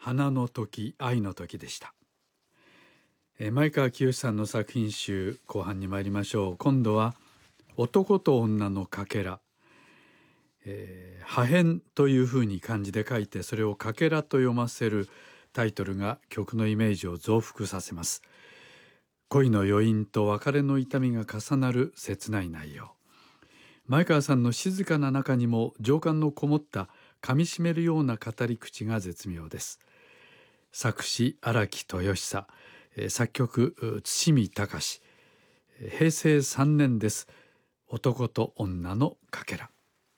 花の時、愛の時でした。前川清さんの作品集後半に参りましょう。今度は男と女のかけら、破片というふうに漢字で書いて、それをかけらと読ませるタイトルが曲のイメージを増幅させます。恋の余韻と別れの痛みが重なる切ない内容。前川さんの静かな中にも情感のこもった噛みしめるような語り口が絶妙です。作詞荒木豊久、作曲津見隆。平成3年です。男と女のかけら。